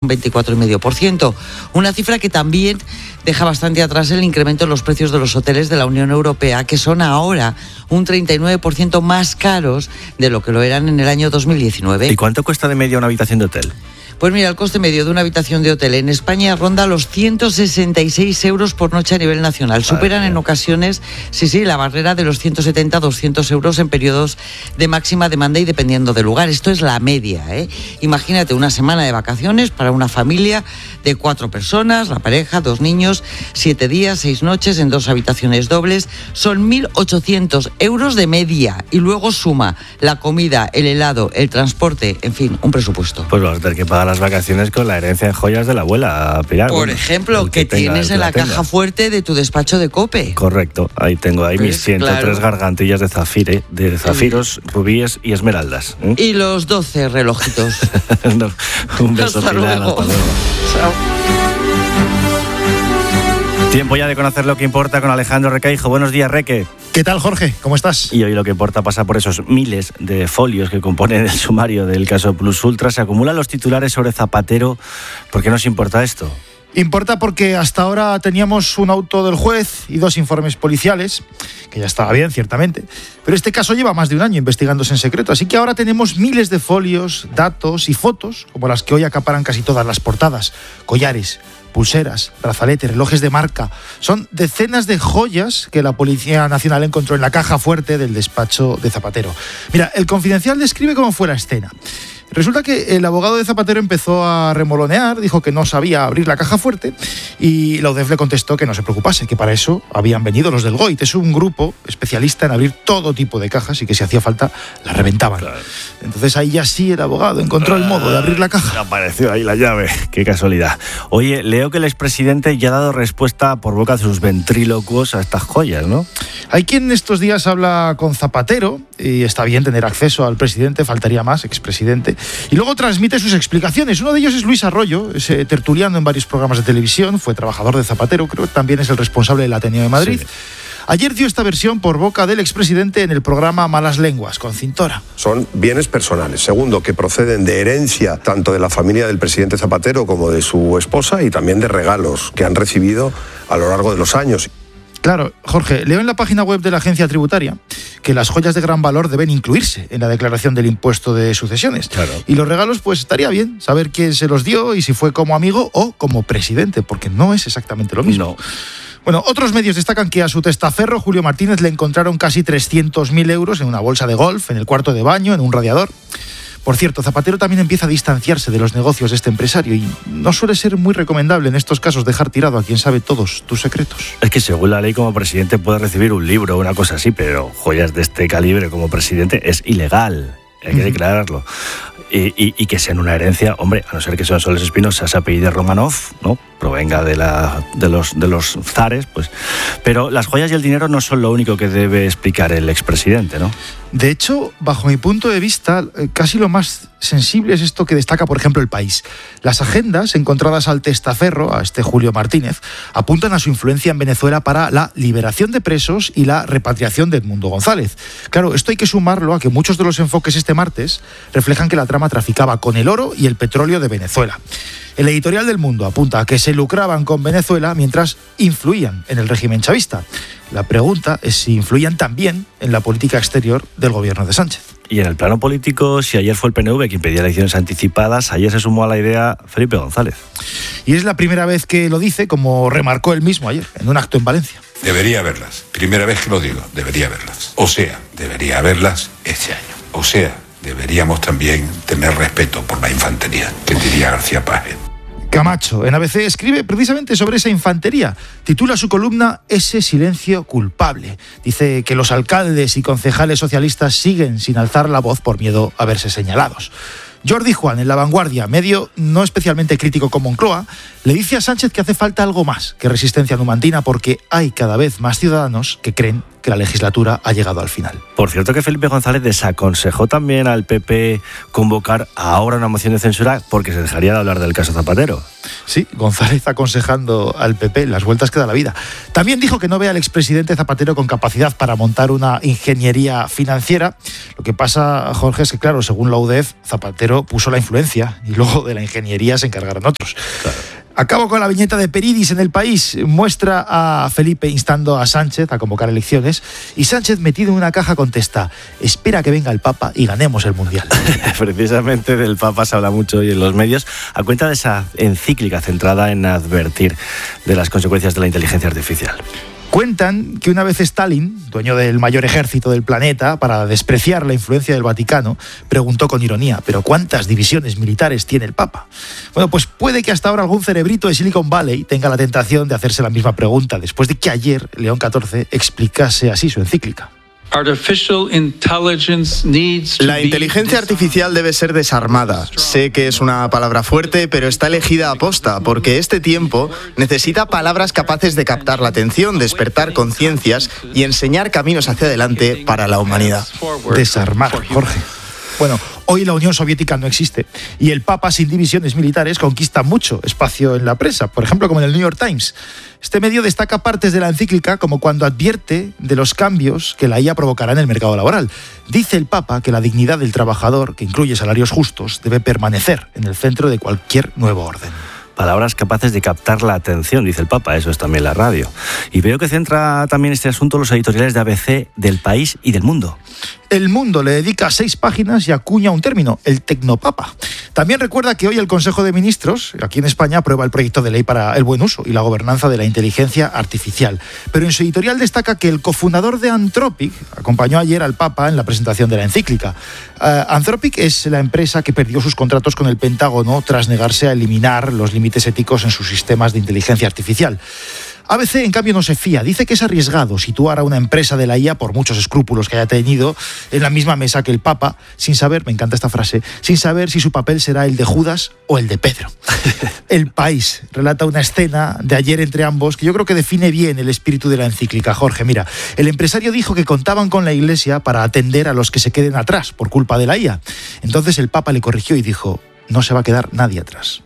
un 24,5%. Una cifra que también deja bastante atrás el incremento en los precios de los hoteles de la Unión Europea, que son ahora un 39% más caros de lo que lo eran en el año 2019. ¿Y cuánto cuesta de media una habitación de hotel? Pues mira, el coste medio de una habitación de hotel en España ronda los 166 euros por noche a nivel nacional. Superan en ocasiones, la barrera de los 170, 200 euros en periodos de máxima demanda y dependiendo del lugar. Esto es la media, ¿eh? Imagínate una semana de vacaciones para una familia de 4 personas, la pareja, 2 niños, 7 días, 6 noches en 2 habitaciones dobles. Son 1.800 euros de media y luego suma la comida, el helado, el transporte, en fin, un presupuesto. Pues vamos a tener que pagar las vacaciones con la herencia en joyas de la abuela, Pilar. Por ejemplo, que tienes en la caja fuerte de tu despacho de COPE. Correcto, ahí tengo mis 103 gargantillas de zafiros, rubíes y esmeraldas. Y los 12 relojitos. No, un beso, hasta Pilar, luego. hasta luego. Chao. Tiempo ya de conocer lo que importa con Alejandro Recaijo. Buenos días, Reque. ¿Qué tal, Jorge? ¿Cómo estás? Y hoy lo que importa pasa por esos miles de folios que componen el sumario del caso Plus Ultra. Se acumulan los titulares sobre Zapatero. ¿Por qué nos importa esto? Importa porque hasta ahora teníamos un auto del juez y 2 informes policiales, que ya estaba bien, ciertamente, pero este caso lleva más de un año investigándose en secreto, así que ahora tenemos miles de folios, datos y fotos, como las que hoy acaparan casi todas las portadas, collares, pulseras, brazaletes, relojes de marca. Son decenas de joyas que la Policía Nacional encontró en la caja fuerte del despacho de Zapatero. Mira, el Confidencial describe cómo fue la escena. Resulta que el abogado de Zapatero empezó a remolonear, dijo que no sabía abrir la caja fuerte y la UDEF le contestó que no se preocupase, que para eso habían venido los del GOIT. Es un grupo especialista en abrir todo tipo de cajas y que si hacía falta la reventaban. Claro. Entonces ahí ya sí el abogado encontró el modo de abrir la caja. Apareció ahí la llave, qué casualidad. Oye, leo que el expresidente ya ha dado respuesta por boca de sus ventrílocuos a estas joyas, ¿no? Hay quien estos días habla con Zapatero y está bien tener acceso al presidente, faltaría más, expresidente. Y luego transmite sus explicaciones. Uno de ellos es Luis Arroyo, es tertuliano en varios programas de televisión, fue trabajador de Zapatero, creo que también es el responsable del Ateneo de Madrid. Sí. Ayer dio esta versión por boca del expresidente en el programa Malas Lenguas, con Cintora. Son bienes personales. Segundo, que proceden de herencia tanto de la familia del presidente Zapatero como de su esposa y también de regalos que han recibido a lo largo de los años. Claro, Jorge, leo en la página web de la agencia tributaria que las joyas de gran valor deben incluirse en la declaración del impuesto de sucesiones. Claro. Y los regalos, pues estaría bien saber quién se los dio y si fue como amigo o como presidente, porque no es exactamente lo mismo. No. Bueno, otros medios destacan que a su testaferro, Julio Martínez, le encontraron casi 300.000 euros en una bolsa de golf, en el cuarto de baño, en un radiador. Por cierto, Zapatero también empieza a distanciarse de los negocios de este empresario y no suele ser muy recomendable en estos casos dejar tirado a quien sabe todos tus secretos. Es que según la ley como presidente puede recibir un libro o una cosa así, pero joyas de este calibre como presidente es ilegal, hay que declararlo. Y que sean una herencia, hombre, a no ser que sean Soles Espinosa, se apellide Romanov, ¿no? Provenga de los zares, pues. Pero las joyas y el dinero no son lo único que debe explicar el expresidente, ¿no? De hecho, bajo mi punto de vista, casi lo más sensible es esto que destaca, por ejemplo, El País. Las agendas encontradas al testaferro, a este Julio Martínez, apuntan a su influencia en Venezuela para la liberación de presos y la repatriación de Edmundo González. Claro, esto hay que sumarlo a que muchos de los enfoques este martes reflejan que la trama traficaba con el oro y el petróleo de Venezuela. El editorial del Mundo apunta a que se lucraban con Venezuela mientras influían en el régimen chavista. La pregunta es si influían también en la política exterior del gobierno de Sánchez. Y en el plano político, si ayer fue el PNV quien pedía elecciones anticipadas, ayer se sumó a la idea Felipe González. Y es la primera vez que lo dice, como remarcó él mismo ayer, en un acto en Valencia. Debería haberlas. Primera vez que lo digo, debería haberlas. O sea, debería haberlas este año. O sea, deberíamos también tener respeto por la infantería, que diría García Páez. Camacho, en ABC, escribe precisamente sobre esa infantería. Titula su columna Ese silencio culpable. Dice que los alcaldes y concejales socialistas siguen sin alzar la voz por miedo a verse señalados. Jordi Juan, en La Vanguardia, medio no especialmente crítico con Moncloa, le dice a Sánchez que hace falta algo más que resistencia numantina porque hay cada vez más ciudadanos que creen que la legislatura ha llegado al final. Por cierto que Felipe González desaconsejó también al PP convocar ahora una moción de censura porque se dejaría de hablar del caso Zapatero. Sí, González aconsejando al PP las vueltas que da la vida. También dijo que no ve al expresidente Zapatero con capacidad para montar una ingeniería financiera. Lo que pasa, Jorge, es que, claro, según la UDEF, Zapatero puso la influencia y luego de la ingeniería se encargaron otros. Claro. Acabo con la viñeta de Peridis en El País. Muestra a Felipe instando a Sánchez a convocar elecciones y Sánchez, metido en una caja, contesta: espera que venga el Papa y ganemos el Mundial. Precisamente del Papa se habla mucho hoy en los medios a cuenta de esa encíclica centrada en advertir de las consecuencias de la inteligencia artificial. Cuentan que una vez Stalin, dueño del mayor ejército del planeta, para despreciar la influencia del Vaticano, preguntó con ironía: ¿pero cuántas divisiones militares tiene el Papa? Bueno, pues puede que hasta ahora algún cerebrito de Silicon Valley tenga la tentación de hacerse la misma pregunta, después de que ayer León XIV explicase así su encíclica. La inteligencia artificial debe ser desarmada. Sé que es una palabra fuerte, pero está elegida a posta, porque este tiempo necesita palabras capaces de captar la atención, despertar conciencias y enseñar caminos hacia adelante para la humanidad. Desarmar, Jorge. Bueno, hoy la Unión Soviética no existe y el Papa, sin divisiones militares, conquista mucho espacio en la prensa, por ejemplo, como en el New York Times. Este medio destaca partes de la encíclica, como cuando advierte de los cambios que la IA provocará en el mercado laboral. Dice el Papa que la dignidad del trabajador, que incluye salarios justos, debe permanecer en el centro de cualquier nuevo orden. Palabras capaces de captar la atención, dice el Papa, eso es también la radio. Y veo que centra también este asunto los editoriales de ABC, del País y del Mundo. El Mundo le dedica 6 páginas y acuña un término: el tecnopapa. También recuerda que hoy el Consejo de Ministros, aquí en España, aprueba el proyecto de ley para el buen uso y la gobernanza de la inteligencia artificial. Pero en su editorial destaca que el cofundador de Anthropic acompañó ayer al Papa en la presentación de la encíclica. Anthropic es la empresa que perdió sus contratos con el Pentágono tras negarse a eliminar los límites éticos en sus sistemas de inteligencia artificial. ABC, en cambio, no se fía. Dice que es arriesgado situar a una empresa de la IA, por muchos escrúpulos que haya tenido, en la misma mesa que el Papa, sin saber, me encanta esta frase, sin saber si su papel será el de Judas o el de Pedro. El País relata una escena de ayer entre ambos que yo creo que define bien el espíritu de la encíclica. Jorge, mira, el empresario dijo que contaban con la Iglesia para atender a los que se queden atrás por culpa de la IA. Entonces el Papa le corrigió y dijo: no se va a quedar nadie atrás.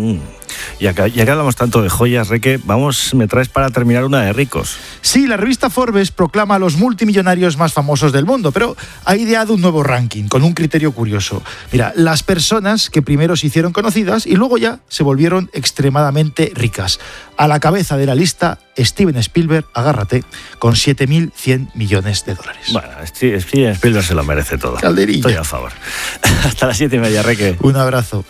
Ya que hablamos tanto de joyas, Reque, me traes para terminar una de ricos. Sí, la revista Forbes proclama a los multimillonarios más famosos del mundo, pero ha ideado un nuevo ranking con un criterio curioso. Mira, las personas que primero se hicieron conocidas y luego ya se volvieron extremadamente ricas. A la cabeza de la lista, Steven Spielberg, agárrate, con 7.100 millones de dólares. Bueno, Steven Spielberg se lo merece todo. Calderilla. Estoy a favor. Hasta las 7:30, Reque. Un abrazo.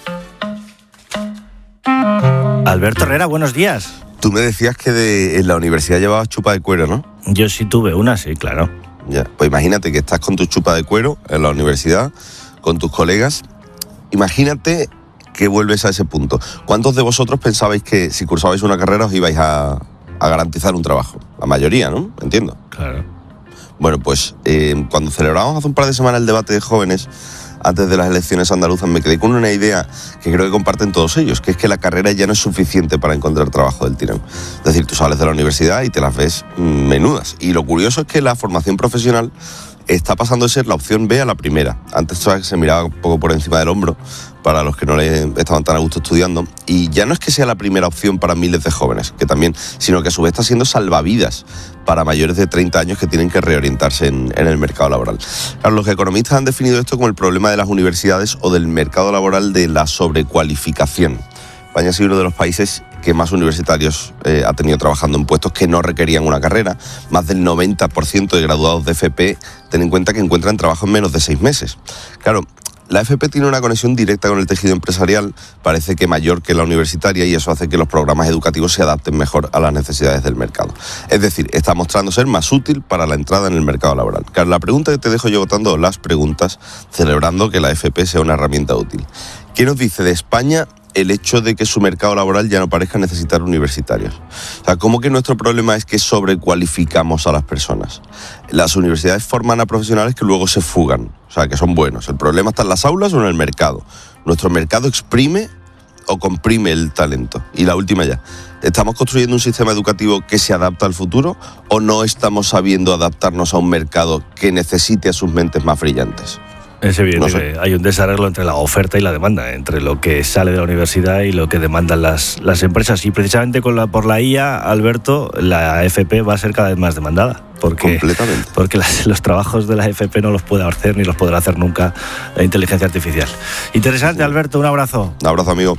Alberto Herrera, buenos días. Tú me decías que en la universidad llevabas chupa de cuero, ¿no? Yo sí tuve una, sí, claro. Ya, pues imagínate que estás con tu chupa de cuero en la universidad, con tus colegas. Imagínate que vuelves a ese punto. ¿Cuántos de vosotros pensabais que si cursabais una carrera os ibais a garantizar un trabajo? La mayoría, ¿no? Entiendo. Claro. Bueno, pues cuando celebramos hace un par de semanas el debate de jóvenes, antes de las elecciones andaluzas, me quedé con una idea que creo que comparten todos ellos, que es que la carrera ya no es suficiente para encontrar trabajo del tirón. Es decir, tú sales de la universidad y te las ves menudas. Y lo curioso es que la formación profesional está pasando de ser la opción B a la primera. Antes se miraba un poco por encima del hombro para los que no le estaban tan a gusto estudiando, y ya no es que sea la primera opción para miles de jóvenes, que también, sino que a su vez está siendo salvavidas para mayores de 30 años que tienen que reorientarse en el mercado laboral. Claro, los economistas han definido esto como el problema de las universidades o del mercado laboral de la sobrecualificación. España ha sido uno de los países que más universitarios ha tenido trabajando en puestos que no requerían una carrera. Más del 90% de graduados de FP, ten en cuenta que encuentran trabajo en menos de 6 meses. Claro, la FP tiene una conexión directa con el tejido empresarial, parece que mayor que la universitaria, y eso hace que los programas educativos se adapten mejor a las necesidades del mercado. Es decir, está mostrando ser más útil para la entrada en el mercado laboral. Claro, la pregunta que te dejo yo votando las preguntas, celebrando que la FP sea una herramienta útil. ¿Qué nos dice de España el hecho de que su mercado laboral ya no parezca necesitar universitarios? O sea, ¿cómo que nuestro problema es que sobrecualificamos a las personas? Las universidades forman a profesionales que luego se fugan, o sea, que son buenos. ¿El problema está en las aulas o en el mercado? ¿Nuestro mercado exprime o comprime el talento? Y la última ya, ¿estamos construyendo un sistema educativo que se adapta al futuro o no estamos sabiendo adaptarnos a un mercado que necesite a sus mentes más brillantes? Es evidente No sé. que hay un desarreglo entre la oferta y la demanda, entre lo que sale de la universidad y lo que demandan las empresas. Y precisamente por la IA, Alberto, la FP va a ser cada vez más demandada. Completamente. Porque los trabajos de la FP no los puede hacer ni los podrá hacer nunca la inteligencia artificial. Interesante, Alberto, un abrazo. Un abrazo, amigo.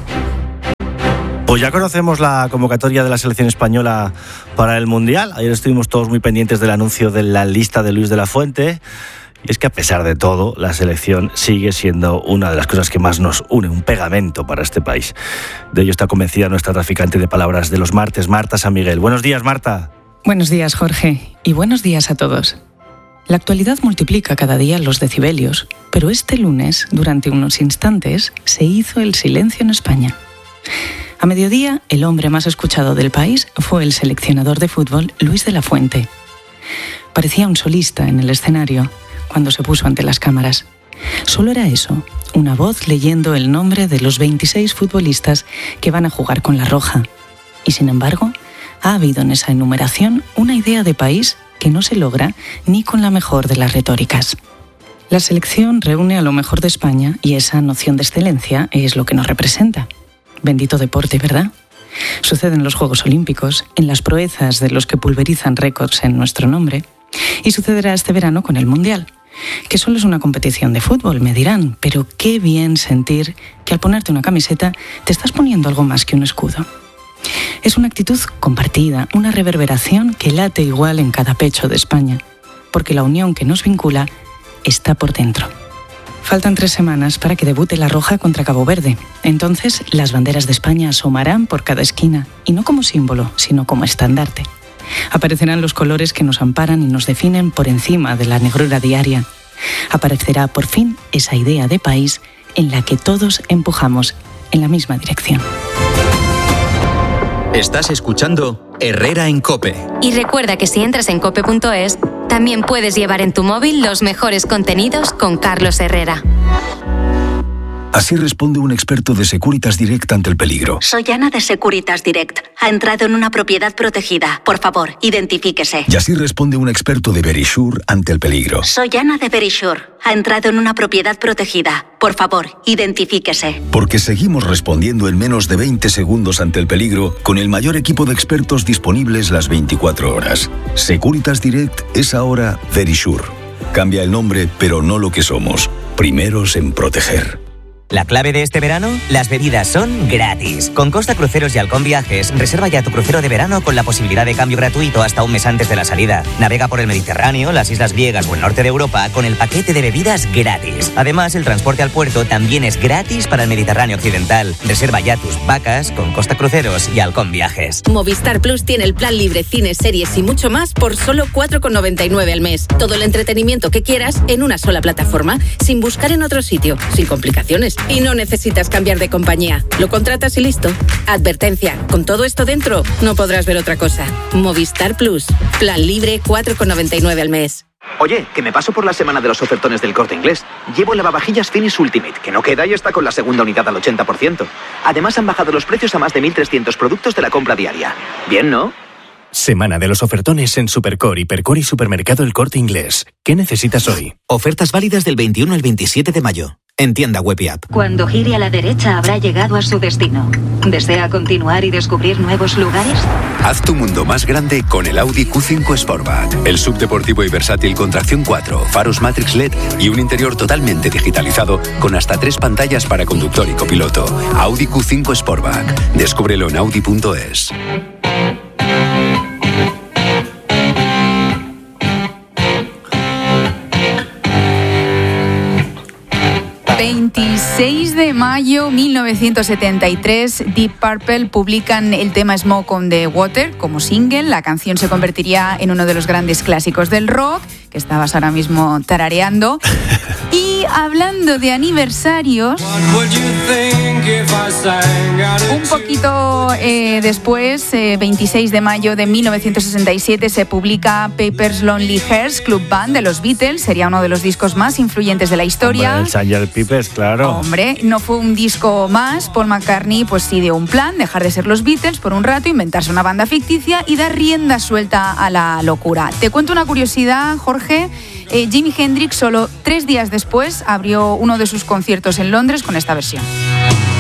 Pues ya conocemos la convocatoria de la selección española para el Mundial. Ayer estuvimos todos muy pendientes del anuncio de la lista de Luis de la Fuente. Y es que a pesar de todo, la selección sigue siendo una de las cosas que más nos une, un pegamento para este país. De ello está convencida nuestra traficante de palabras de los martes, Marta San Miguel. Buenos días, Marta. Buenos días, Jorge, y buenos días a todos. La actualidad multiplica cada día los decibelios, pero este lunes, durante unos instantes, se hizo el silencio en España. A mediodía, el hombre más escuchado del país fue el seleccionador de fútbol Luis de la Fuente. Parecía un solista en el escenario cuando se puso ante las cámaras. Solo era eso, una voz leyendo el nombre de los 26 futbolistas que van a jugar con la Roja. Y sin embargo, ha habido en esa enumeración una idea de país que no se logra ni con la mejor de las retóricas. La selección reúne a lo mejor de España y esa noción de excelencia es lo que nos representa. Bendito deporte, ¿verdad? Sucede en los Juegos Olímpicos, en las proezas de los que pulverizan récords en nuestro nombre, y sucederá este verano con el Mundial, que solo es una competición de fútbol, me dirán, pero qué bien sentir que al ponerte una camiseta te estás poniendo algo más que un escudo. Es una actitud compartida, una reverberación que late igual en cada pecho de España, porque la unión que nos vincula está por dentro. Faltan 3 semanas para que debute la Roja contra Cabo Verde. Entonces, las banderas de España asomarán por cada esquina, y no como símbolo, sino como estandarte. Aparecerán los colores que nos amparan y nos definen por encima de la negrura diaria. Aparecerá por fin esa idea de país en la que todos empujamos en la misma dirección. Estás escuchando Herrera en COPE. Y recuerda que si entras en cope.es, también puedes llevar en tu móvil los mejores contenidos con Carlos Herrera. Así responde un experto de Securitas Direct ante el peligro. Soy Ana de Securitas Direct. Ha entrado en una propiedad protegida. Por favor, identifíquese. Y así responde un experto de Verisure ante el peligro. Soy Ana de Verisure. Ha entrado en una propiedad protegida. Por favor, identifíquese. Porque seguimos respondiendo en menos de 20 segundos ante el peligro con el mayor equipo de expertos disponibles las 24 horas. Securitas Direct es ahora Verisure. Cambia el nombre, pero no lo que somos. Primeros en proteger. La clave de este verano, las bebidas son gratis. Con Costa Cruceros y Halcón Viajes, reserva ya tu crucero de verano con la posibilidad de cambio gratuito hasta un mes antes de la salida. Navega por el Mediterráneo, las islas griegas o el norte de Europa con el paquete de bebidas gratis. Además, el transporte al puerto también es gratis para el Mediterráneo occidental. Reserva ya tus vacas con Costa Cruceros y Halcón Viajes. Movistar Plus tiene el plan libre, cines, series y mucho más por solo 4,99 al mes. Todo el entretenimiento que quieras en una sola plataforma, sin buscar en otro sitio, sin complicaciones. Y no necesitas cambiar de compañía. Lo contratas y listo. Advertencia, con todo esto dentro, no podrás ver otra cosa. Movistar Plus. Plan libre, 4,99 al mes. Oye, que me paso por la semana de los ofertones del Corte Inglés. Llevo el lavavajillas Finish Ultimate, que no queda y está con la segunda unidad al 80%. Además han bajado los precios a más de 1.300 productos de la compra diaria. Bien, ¿no? Semana de los ofertones en Supercore, Hipercore y Supermercado El Corte Inglés. ¿Qué necesitas hoy? Ofertas válidas del 21 al 27 de mayo. En tienda web y app. Cuando gire a la derecha habrá llegado a su destino. ¿Desea continuar y descubrir nuevos lugares? Haz tu mundo más grande con el Audi Q5 Sportback. El subdeportivo y versátil con tracción 4, faros Matrix LED y un interior totalmente digitalizado con hasta 3 pantallas para conductor y copiloto. Audi Q5 Sportback. Descúbrelo en audi.es. ...26 de mayo 1973... Deep Purple publican el tema Smoke on the Water como single. La canción se convertiría en uno de los grandes clásicos del rock... que estabas ahora mismo tarareando. Y hablando de aniversarios... un poquito después, 26 de mayo de 1967... se publica Pepper's Lonely Hearts Club Band de los Beatles. Sería uno de los discos más influyentes de la historia. Hombre, el Sgt. Pepper's, claro. Hombre, no fue un disco más. Paul McCartney pues sí dio un plan, dejar de ser los Beatles por un rato, inventarse una banda ficticia y dar rienda suelta a la locura. Te cuento una curiosidad, Jorge, Jimi Hendrix, solo 3 días después, abrió uno de sus conciertos en Londres con esta versión.